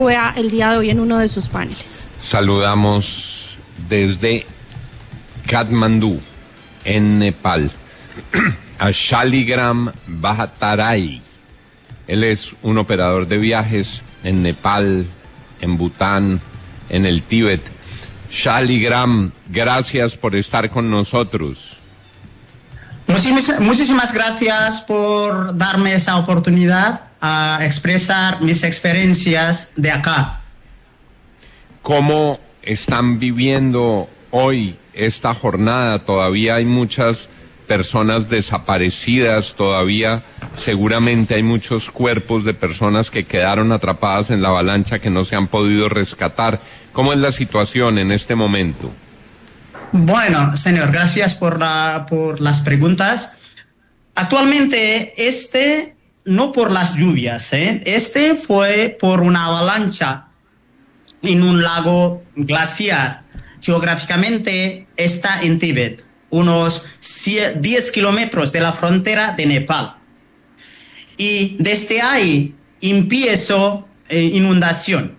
el día de hoy en uno de sus paneles. Saludamos desde Katmandú, en Nepal, a Shaligram Bhattarai. Él es un operador de viajes en Nepal, en Bután, en el Tíbet. Shaligram, gracias por estar con nosotros. Muchísimas gracias por darme esa oportunidad a expresar mis experiencias de acá. ¿Cómo están viviendo hoy esta jornada? Todavía hay muchas personas desaparecidas, todavía seguramente hay muchos cuerpos de personas que quedaron atrapadas en la avalancha que no se han podido rescatar. ¿Cómo es la situación en este momento? Bueno, señor, gracias por las preguntas. Actualmente no por las lluvias, fue por una avalancha en un lago glaciar. Geográficamente está en Tíbet, unos 10 kilómetros de la frontera de Nepal. Y desde ahí empezó inundación,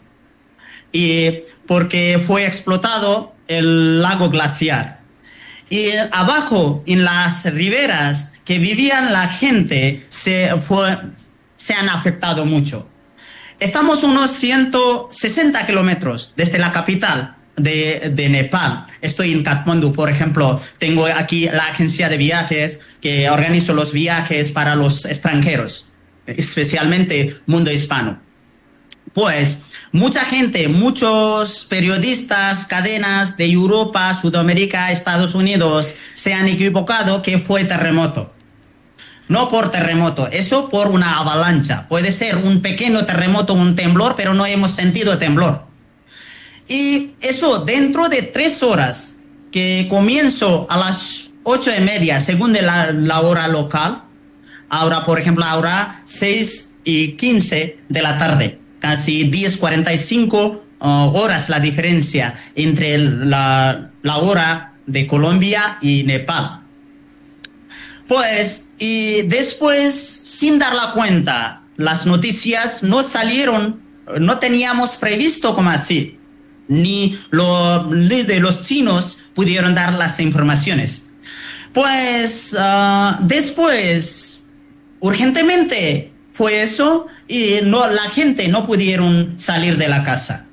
porque fue explotado el lago glaciar. Y abajo, en las riberas que vivían la gente, se han afectado mucho. Estamos unos 160 kilómetros desde la capital de Nepal. Estoy en Katmandú, por ejemplo. Tengo aquí la agencia de viajes que organizo los viajes para los extranjeros, especialmente mundo hispano. Pues mucha gente, muchos periodistas, cadenas de Europa, Sudamérica, Estados Unidos se han equivocado que fue terremoto. No por terremoto, eso por una avalancha. Puede ser un pequeño terremoto, un temblor, pero no hemos sentido temblor. Y eso dentro de 3 horas, que comienzo a las 8:30, según de la hora local. Ahora, por ejemplo, ahora 6:15 de la tarde. Casi 10:45 horas la diferencia entre la hora de Colombia y Nepal. Pues, y después, sin dar la cuenta, las noticias no salieron, no teníamos previsto como así, ni de los chinos pudieron dar las informaciones. Pues, después, urgentemente, fue eso y la gente no pudieron salir de la casa.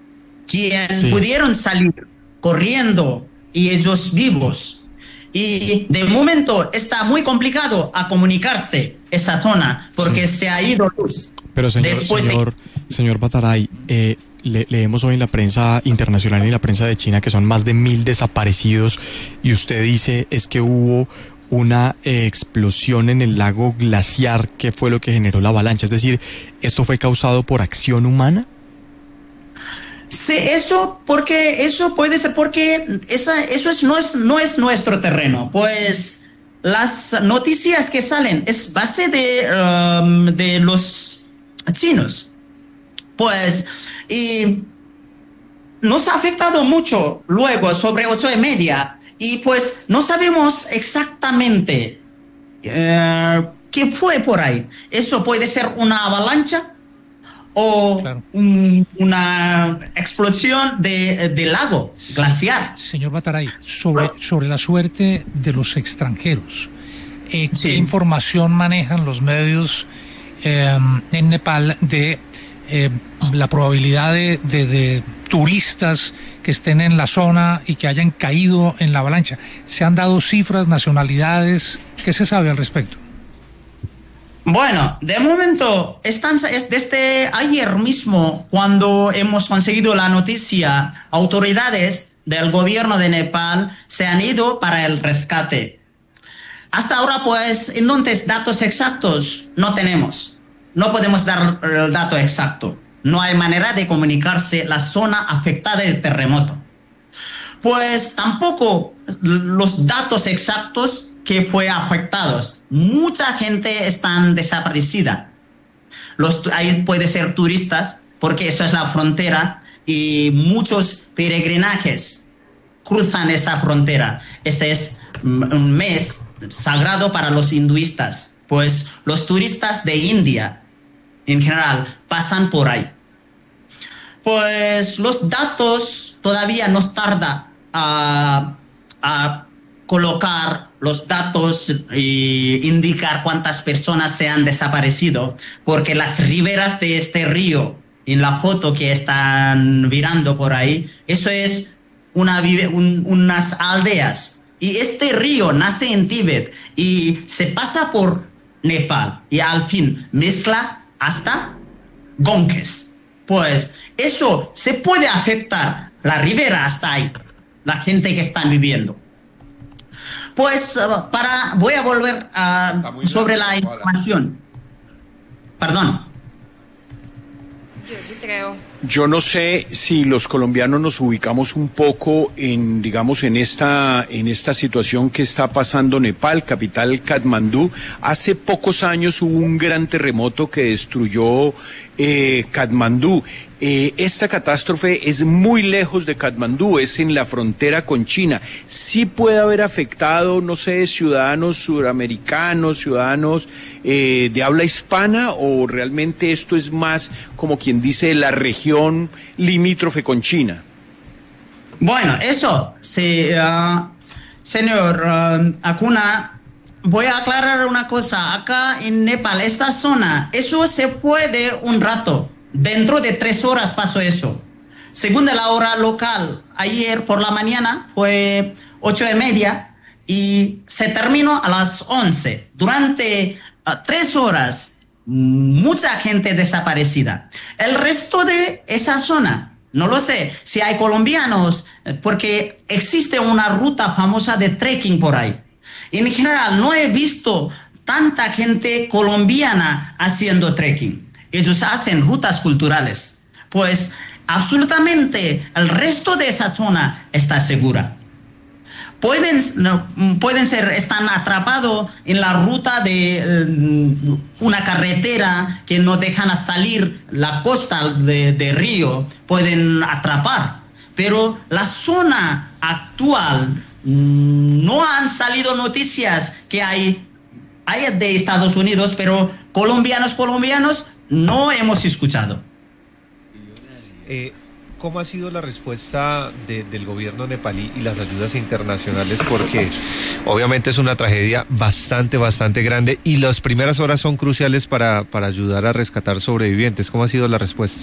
Pudieron salir corriendo y ellos vivos. Y de momento está muy complicado a comunicarse esa zona porque se ha ido luz. Pero señor Bhattarai, leemos hoy en la prensa internacional y en la prensa de China que son más de 1,000 desaparecidos y usted dice es que hubo una explosión en el lago glaciar que fue lo que generó la avalancha. Es decir, ¿esto fue causado por acción humana? Sí, eso puede ser porque no es nuestro terreno. Pues las noticias que salen es base de los chinos. Pues y nos ha afectado mucho luego sobre 8:30. Y pues no sabemos exactamente qué fue por ahí. Eso puede ser una avalancha o claro, una explosión de lago glaciar. Señor Bhattarai, sobre la suerte de los extranjeros, ¿qué información manejan los medios en Nepal de la probabilidad de turistas que estén en la zona y que hayan caído en la avalancha? ¿Se han dado cifras, nacionalidades? ¿Qué se sabe al respecto? Bueno, de momento, desde ayer mismo, cuando hemos conseguido la noticia, autoridades del gobierno de Nepal se han ido para el rescate. Hasta ahora, pues, entonces, datos exactos no tenemos. No podemos dar el dato exacto. No hay manera de comunicarse la zona afectada del terremoto. Pues tampoco los datos exactos que fue afectados. Mucha gente está desaparecida. Ahí puede ser turistas, porque eso es la frontera, y muchos peregrinajes cruzan esa frontera. Este es un mes sagrado para los hinduistas, pues los turistas de India en general pasan por ahí. Pues los datos todavía nos tarda a colocar los datos y indicar cuántas personas se han desaparecido, porque las riberas de este río, en la foto que están mirando por ahí, eso es unas aldeas. Y este río nace en Tíbet y se pasa por Nepal y al fin mezcla hasta Ganges. Pues eso se puede afectar la ribera hasta ahí, la gente que están viviendo. Pues voy a volver sobre la información. Perdón. Yo sí creo. Yo no sé si los colombianos nos ubicamos un poco en, digamos, en esta situación que está pasando Nepal, capital Katmandú. Hace pocos años hubo un gran terremoto que destruyó Katmandú. Esta catástrofe es muy lejos de Katmandú, es en la frontera con China. Sí puede haber afectado, no sé, ciudadanos suramericanos, ciudadanos de habla hispana, o realmente esto es más, como quien dice, la región limítrofe con China. Bueno, eso, sí, señor Acuna, voy a aclarar una cosa. Acá en Nepal, esta zona, eso se fue de un rato. Dentro de 3 horas pasó eso. Según de la hora local, ayer por la mañana fue 8:30 y se terminó a las 11. Durante 3 horas, mucha gente desaparecida. El resto de esa zona, no lo sé si hay colombianos, porque existe una ruta famosa de trekking por ahí. En general, no he visto tanta gente colombiana haciendo trekking. Ellos hacen rutas culturales. Pues absolutamente el resto de esa zona está segura. Pueden ser, están atrapados en la ruta de una carretera que no dejan salir la costa de río. Pueden atrapar. Pero la zona actual no han salido noticias que hay de Estados Unidos, pero colombianos no hemos escuchado. ¿Cómo ha sido la respuesta del gobierno nepalí y las ayudas internacionales? Porque obviamente es una tragedia bastante grande y las primeras horas son cruciales para ayudar a rescatar sobrevivientes. ¿Cómo ha sido la respuesta?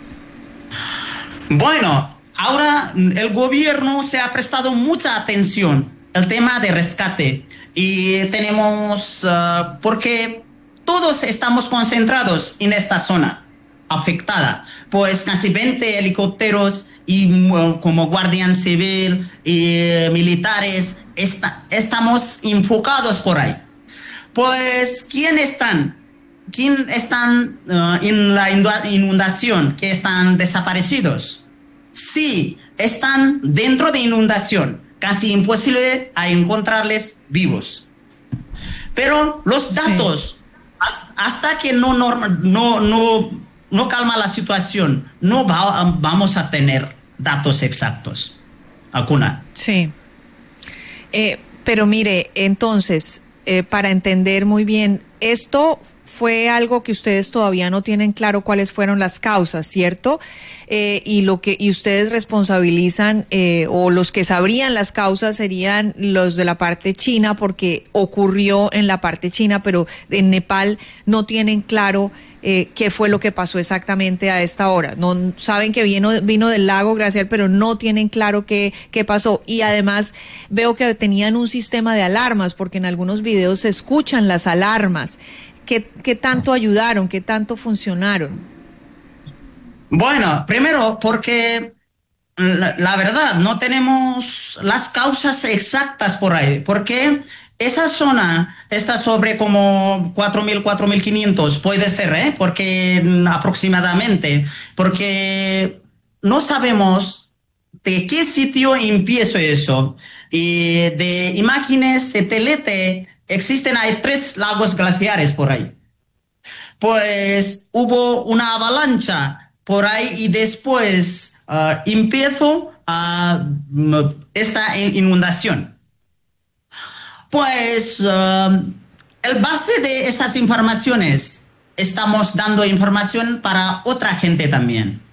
Bueno, ahora el gobierno se ha prestado mucha atención al tema de rescate y tenemos, porque todos estamos concentrados en esta zona afectada, pues casi 20 helicópteros y como guardia civil y militares estamos enfocados por ahí. Pues ¿quién están en la inundación, que están desaparecidos? Sí, están dentro de inundación, casi imposible a encontrarles vivos. Pero los datos, sí, hasta que no calma la situación, no vamos a tener datos exactos. Acuna. Sí. Pero mire, entonces, para entender muy bien, esto fue algo que ustedes todavía no tienen claro cuáles fueron las causas, ¿cierto? Y ustedes responsabilizan, o los que sabrían las causas serían los de la parte china, porque ocurrió en la parte china, pero en Nepal no tienen claro qué fue lo que pasó exactamente a esta hora. No saben que vino del lago glaciar, pero no tienen claro qué pasó. Y además veo que tenían un sistema de alarmas, porque en algunos videos se escuchan las alarmas. ¿Qué tanto ayudaron? ¿Qué tanto funcionaron? Bueno, primero porque la verdad no tenemos las causas exactas por ahí, porque esa zona está sobre como 4.000, 4.500, puede ser, porque aproximadamente, porque no sabemos de qué sitio empieza eso. Y de imágenes satélite hay 3 lagos glaciares por ahí. Pues hubo una avalancha por ahí y después empezó esta inundación. Pues el base de esas informaciones, estamos dando información para otra gente también.